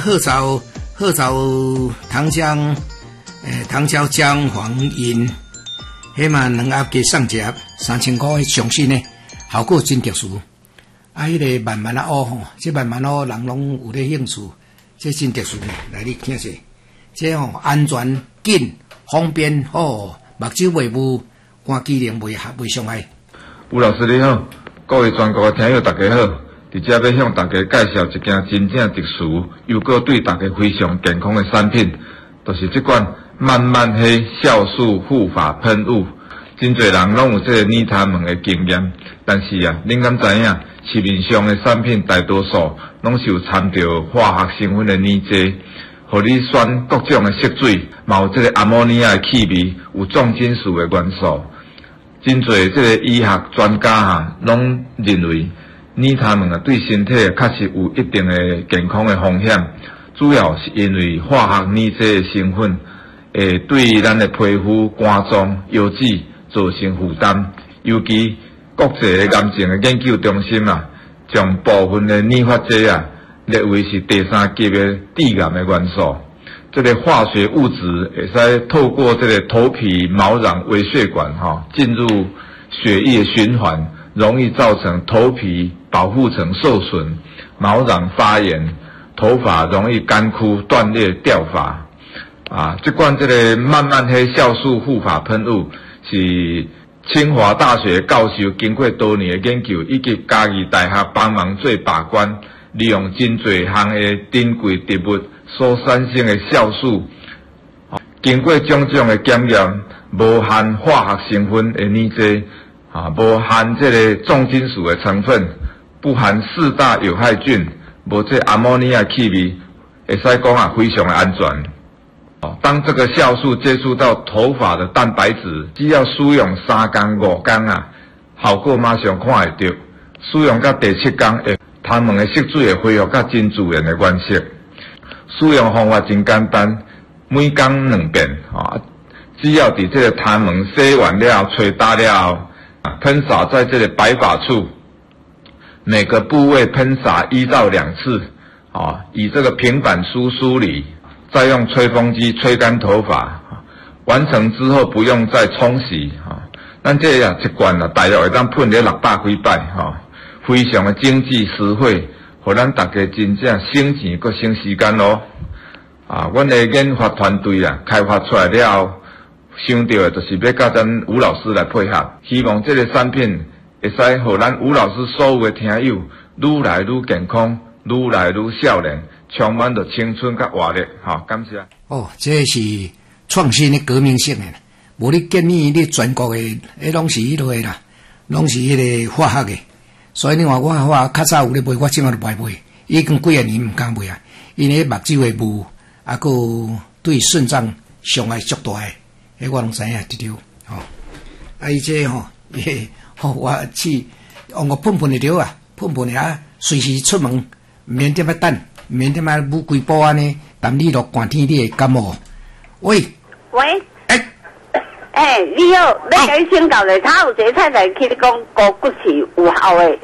褐藻糖浆，糖椒姜黄银，迄嘛两盒加送一盒，3000块上新呢，效果真特殊。迄个慢慢啊乌吼，这慢慢乌人拢有咧兴趣，这真特殊呢。来，你听下，这安全紧方便好，目睭袂雾，肝机能袂伤害。 吴老师你好，各位全国的听友大家好，伫遮要向大家介绍一件真正特殊又搁对大家非常健康的产品，就是这款慢慢黑酵素护发喷雾。真侪人拢有这个泥痰门的经验，但是啊，恁敢知影市面上的产品大多数拢是有掺着化学成分的泥剂，互你选各种的色水，嘛有这个氨摩尼亚的气味，有重金属的元素。真侪这个医学专家拢认为泥痰门对身体确实有一定的健康的风险，主要是因为化学泥剂的成分会对咱的皮肤、肝脏、腰子造成负担。尤其国际的癌症的研究中心将部分的泥发剂列为是第3级的致癌的元素。这个化学物质会使透过这个头皮毛囊微血管进入血液循环，容易造成头皮保护层受损、毛囊发炎、头发容易干枯、断裂、掉发。这款这个慢慢黑酵素护发喷雾是清华大学教授经过多年的研究，以及嘉义大学帮忙做把关，利用真侪项的珍贵植物所产生的酵素，经过种种的检验，无含化学成分的泥剂，无含这个重金属的成分，不含4大有害菌，无这氨摩尼亚气味，会使讲非常的安全。当这个酵素接触到头发的蛋白质，只要使用3天5天效果马上看会到。使用到第7天，痰门的色水会恢复到真自然的原色。使用方法真简单，每天2遍只要伫这个痰门洗完了、吹打了后，喷洒在这个白发处，每个部位喷洒1到2次，以这个平板梳理。再用吹风机吹干头发，完成之后不用再冲洗咱这一罐大约会当喷了600几摆非常的经济实惠，互咱大家真正省钱搁省时间咯。阮的研发团队开发出来了后，想到的就是要甲咱吴老师来配合，希望这个产品会使互咱吴老师所有的听友愈来愈健康，愈来愈少年。充满着青春甲活力，感谢。 这是创新的革命性的，无你建议你全国的，拢是迄个啦，拢是迄个化学的。所以你话我较早有咧卖，我现在就卖，已经几啊年唔敢卖因为目睭会雾，佮对肾脏伤害足大的，我拢知影这条。伊这我去用个喷的着喷的随时出门，免点等。免得嘛乌龟波安尼，但你落寒天你会感冒。喂， 你好，要甲你请教咧，他有一个太太去你讲高骨是有效的。